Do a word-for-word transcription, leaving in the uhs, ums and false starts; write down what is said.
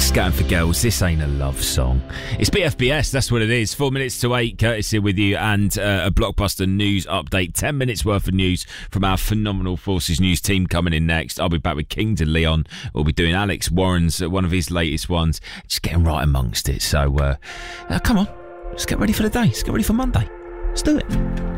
Scatting for Girls, this ain't a love song. It's B F B S, that's what it is. Four minutes to eight, Curtis here with you, and uh, a Blockbuster news update. Ten minutes worth of news from our phenomenal Forces News team coming in next. I'll be back with King de Leon. We'll be doing Alex Warren's, uh, one of his latest ones. Just getting right amongst it. So, uh, uh, come on, let's get ready for the day. Let's get ready for Monday. Let's do it.